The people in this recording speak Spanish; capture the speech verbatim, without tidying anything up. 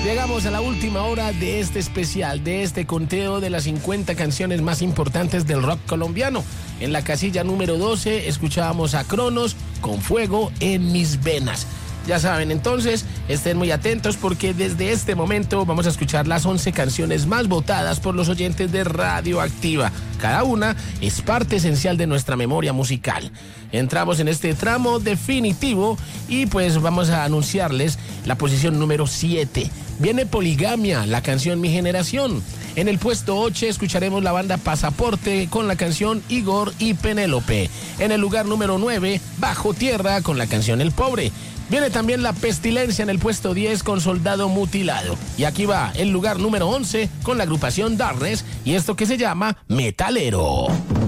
Llegamos a la última hora de este especial, de este conteo de las cincuenta canciones más importantes del rock colombiano. En la casilla número doce escuchábamos a Cronos con Fuego en mis venas. Ya saben, entonces, estén muy atentos porque desde este momento vamos a escuchar las once canciones más votadas por los oyentes de Radioactiva. Cada una es parte esencial de nuestra memoria musical. Entramos en este tramo definitivo y pues vamos a anunciarles la posición número siete. Viene Poligamia, la canción Mi Generación. En el puesto ocho escucharemos la banda Pasaporte con la canción Igor y Penélope. En el lugar número nueve, Bajo Tierra con la canción El Pobre. Viene también La Pestilencia en el puesto diez con Soldado Mutilado. Y aquí va el lugar número once con la agrupación Darkness y esto que se llama Metalero.